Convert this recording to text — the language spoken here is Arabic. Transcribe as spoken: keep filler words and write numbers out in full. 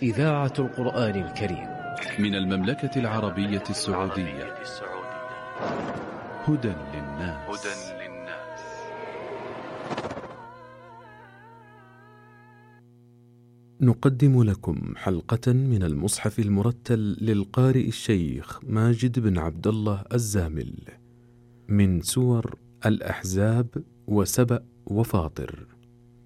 إذاعة القرآن الكريم من المملكة العربية السعودية. هدى للناس. نقدم لكم حلقة من المصحف المرتل للقارئ الشيخ ماجد بن عبد الله الزامل من سور الأحزاب وسبأ وفاطر.